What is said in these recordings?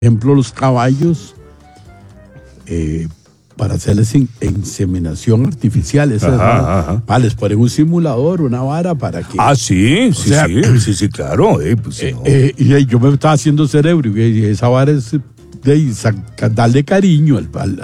ejemplo, los caballos, para hacerles inseminación artificial. Les ponen un simulador, una vara para que... Sí, claro. Pues, no. Y yo me estaba haciendo cerebro y esa vara es darle cariño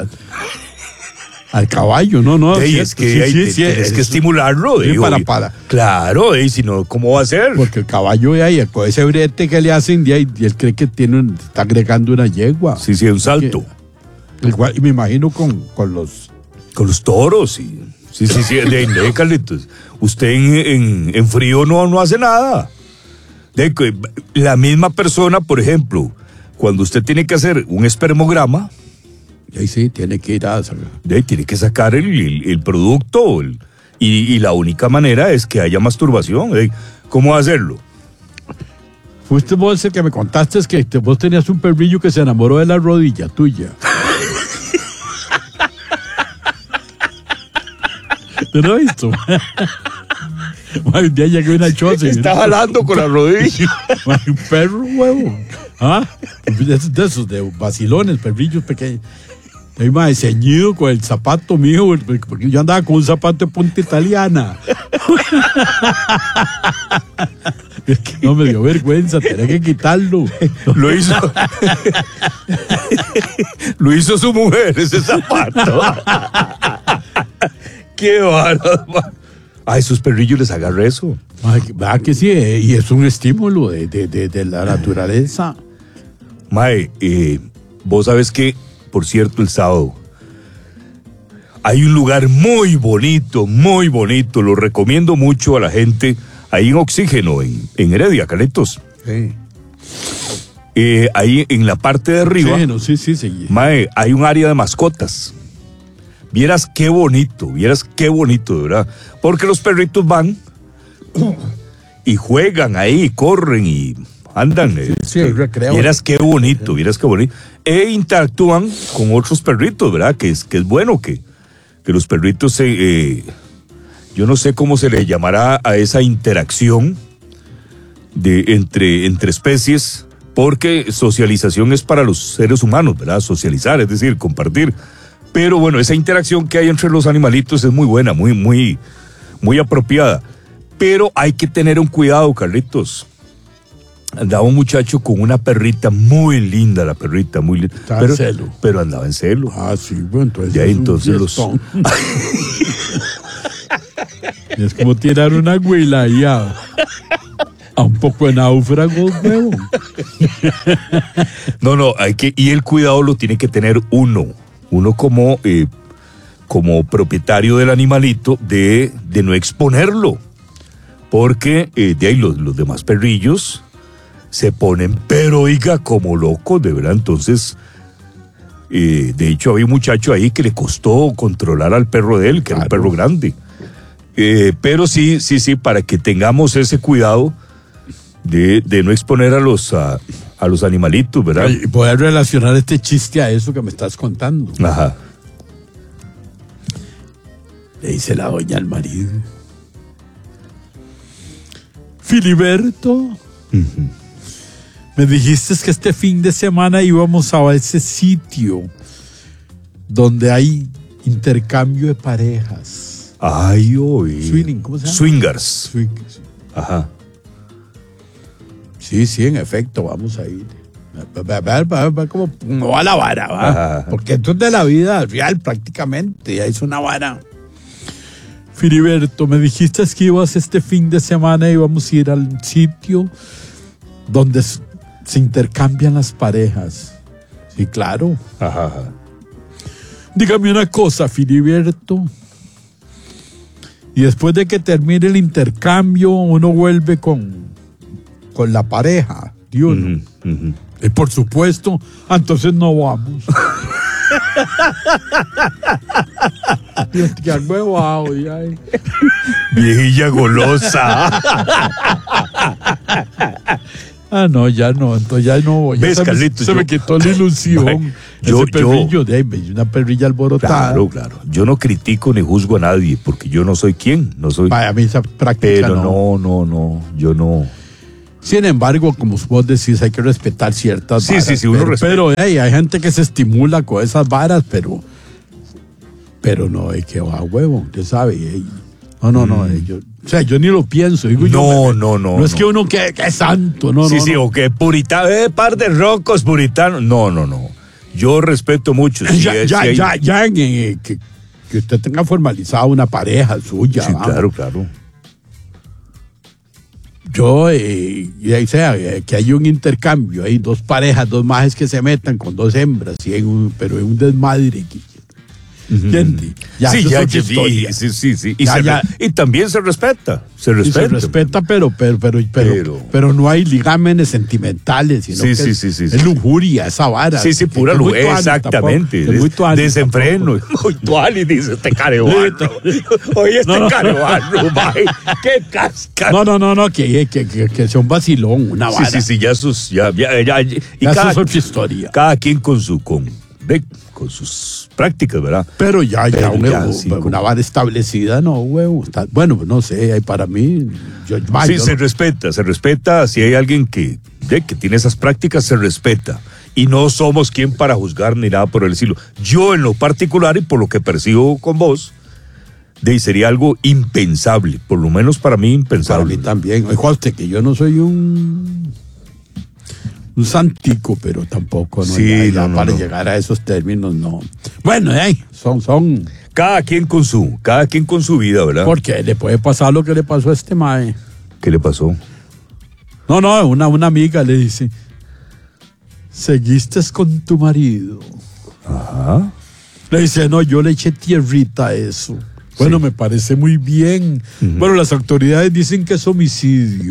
al caballo, ¿no? Es que tienes que estimularlo. Para. Claro, si no, ¿cómo va a ser? Porque el caballo con ese brete que le hacen, y él cree que está agregando una yegua. Sí, un salto. Igual, y me imagino con los toros, sí. Sí, Carlitos. Usted en frío no hace nada. La misma persona, por ejemplo, cuando usted tiene que hacer un espermograma, sí, tiene que ir a sacar. Tiene que sacar el producto, y la única manera es que haya masturbación. ¿Cómo hacerlo? Fuiste vos el que me contaste que vos tenías un perrillo que se enamoró de la rodilla tuya. ¿Te lo has visto? Un día llegué a una choza. Está jalando con la rodilla. Un perro, huevo. De esos de vacilones, perrillos pequeños. Ahí más ceñido con el zapato mío, porque yo andaba con un zapato de punta italiana. Es que no me dio vergüenza, tenía que quitarlo. Lo hizo su mujer, ese zapato. ¡Qué bárbaro! A esos perrillos les agarra eso. ¿Verdad que sí? Y es un estímulo de la naturaleza. Mae, vos sabes que, por cierto, el sábado hay un lugar muy bonito, lo recomiendo mucho a la gente, ahí en Oxígeno, en Heredia, Carlitos. Sí. Ahí en la parte de arriba, Oxígeno, sí. Mae, hay un área de mascotas. Vieras qué bonito, de verdad. Porque los perritos van y juegan ahí, corren y andan. Sí, recreo. Vieras qué bonito. E interactúan con otros perritos, ¿verdad? Que es bueno que los perritos yo no sé cómo se le llamará a esa interacción entre especies, porque socialización es para los seres humanos, ¿verdad? Socializar, es decir, compartir. Pero bueno, esa interacción que hay entre los animalitos es muy buena, muy apropiada. Pero hay que tener un cuidado, Carlitos. Andaba un muchacho con una perrita muy linda, muy linda. Estaba en celo. Pero andaba en celo. Sí, bueno, entonces. Ya entonces los... Es como tirar una huila ahí a un poco de náufrago, huevo. No, y el cuidado lo tiene que tener uno como propietario del animalito de no exponerlo, porque de ahí los demás perrillos se ponen, pero oiga, como locos, de verdad. Entonces, de hecho había un muchacho ahí que le costó controlar al perro de él, que era un perro grande, pero sí, para que tengamos ese cuidado de no exponer a los animalitos, ¿verdad? Y poder relacionar este chiste a eso que me estás contando. Ajá. Le dice la doña al marido: Filiberto, me dijiste que este fin de semana íbamos a ese sitio donde hay intercambio de parejas. Swinging, ¿cómo se llama? Swingers. Ajá. Sí, en efecto, vamos a ir. Como no va la vara, ¿va? Ajá. Porque esto es de la vida real prácticamente, ya es una vara. Filiberto, me dijiste que ibas este fin de semana y íbamos a ir al sitio donde se intercambian las parejas. Sí, claro. Ajá. Dígame una cosa, Filiberto. Y después de que termine el intercambio, uno vuelve con la pareja, Dios. Y por supuesto, entonces no vamos. Qué huevado, viejilla golosa. No, ya no, entonces ya no voy. ¿Ves, Carlitos? Se me quitó la ilusión. Ese perrillo, una perrilla alborotada. Claro. Yo no critico ni juzgo a nadie, porque yo no soy quien, no soy. Vaya, a mí esa práctica pero no, yo no. Sin embargo, como vos decís, hay que respetar ciertas varas. Sí, uno respeta. Pero hay gente que se estimula con esas varas, pero no, hay que va a huevo, usted sabe. Yo ni lo pienso. Digo, No es que uno que es santo, no. Sí, o que puritano, par de rocos puritanos. No. Yo respeto mucho. Que usted tenga formalizada una pareja suya. Sí, vamos. claro. Yo, que hay un intercambio, hay dos parejas, dos majes que se metan con dos hembras, pero es un desmadre. ¿Entiendes? Sí. Y también se respeta. Se respeta, pero no hay ligámenes sentimentales, sino es lujuria, esa vara. Sí, pura lujuria, exactamente. Desenfreno. Muy tuani, dice este carebarro. Oye, carebarro, qué casca. No, que sea un vacilón, una vara. Sí, ya sus... Ya, y cada, es otra historia. Cada quien con sus prácticas, ¿verdad? Pero una vara establecida, no, huevo. Bueno, no sé, para mí... se respeta. Si hay alguien que tiene esas prácticas, se respeta. Y no somos quien para juzgar ni nada por el estilo. Yo, en lo particular, y por lo que percibo con vos, sería algo impensable. Por lo menos para mí, impensable. Para mí también. Oiga usted que yo no soy un santico, pero tampoco para llegar a esos términos, no. Bueno, son cada quien con su vida, ¿verdad? Porque le puede pasar lo que le pasó a este mae. ¿Qué le pasó? No, una amiga le dice: ¿seguiste con tu marido? Ajá. Le dice: no, yo le eché tierrita a eso. Bueno, me parece muy bien. Bueno, las autoridades dicen que es homicidio.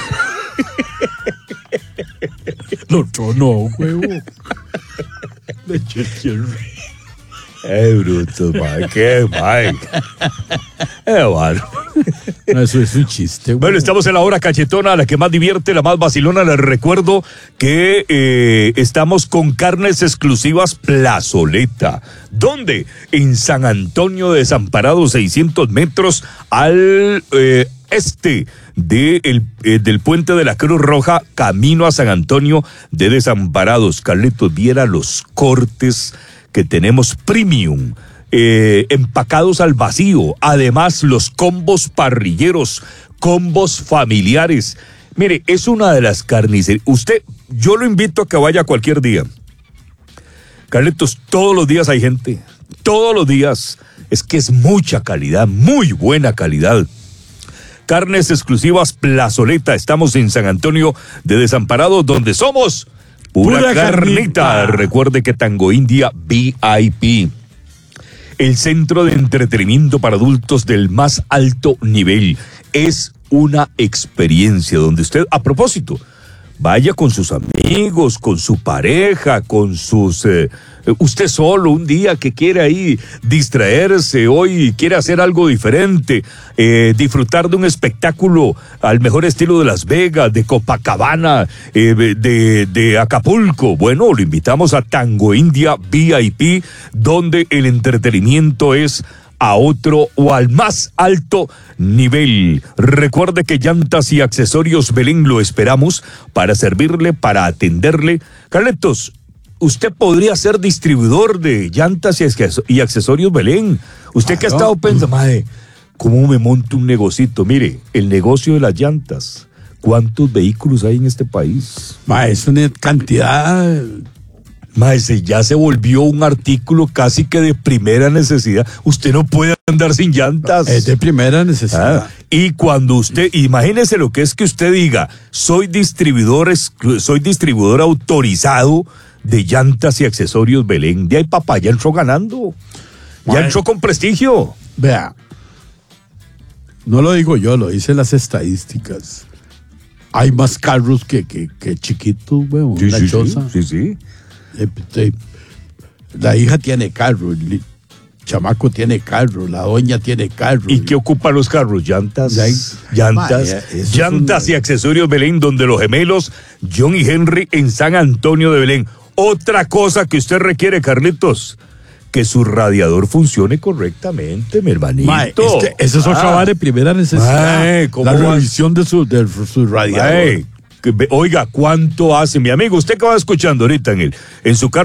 No, huevo. Le eché tierrita. Bruto, mae, qué mae. No, eso es un chiste. Bueno, estamos en la hora cachetona, la que más divierte, la más vacilona. Les recuerdo que estamos con carnes exclusivas Plazoleta. ¿Dónde? En San Antonio de Desamparados, 600 metros al este del puente de la Cruz Roja, camino a San Antonio de Desamparados. Carlitos, viera los cortes que tenemos premium, empacados al vacío. Además, los combos parrilleros, combos familiares. Mire, es una de las carnicerías. Yo lo invito a que vaya cualquier día. Carlitos, todos los días hay gente. Todos los días. Es que es mucha calidad, muy buena calidad. Carnes exclusivas Plazoleta. Estamos en San Antonio de Desamparados, donde somos pura carnita. Recuerde que Tango India VIP, el centro de entretenimiento para adultos del más alto nivel. Es una experiencia donde usted, a propósito, vaya con sus amigos, con su pareja, con sus... usted solo un día que quiere ahí distraerse, hoy quiere hacer algo diferente, disfrutar de un espectáculo al mejor estilo de Las Vegas, de Copacabana, de Acapulco. Bueno, lo invitamos a Tango India VIP, donde el entretenimiento es a otro o al más alto nivel. Recuerde que Llantas y Accesorios Belén lo esperamos para servirle, para atenderle. Carletos, usted podría ser distribuidor de Llantas y Accesorios Belén. Usted que ha estado pensando, madre, ¿cómo me monto un negocito? Mire, el negocio de las llantas. ¿Cuántos vehículos hay en este país? Es una cantidad... Maese, ya se volvió un artículo casi que de primera necesidad. Usted no puede andar sin llantas. Es de primera necesidad. Y cuando usted, imagínese lo que es que usted diga, soy distribuidor autorizado de Llantas y Accesorios Belén. De ahí, papá, ya entró ganando. Ya entró con prestigio. Vea, no lo digo yo, lo dicen las estadísticas. Hay más carros que chiquitos, weón. Sí. La hija tiene carro, el chamaco tiene carro, la doña tiene carro. ¿Y qué ocupan los carros? Llantas y Accesorios Belén, donde los gemelos John y Henry en San Antonio de Belén. Otra cosa que usted requiere, Carlitos, que su radiador funcione correctamente, mi hermanito. Es que esa es otra vara de primera necesidad. La revisión de su radiador. Oiga, ¿cuánto hace, mi amigo? Usted que va escuchando ahorita en su carro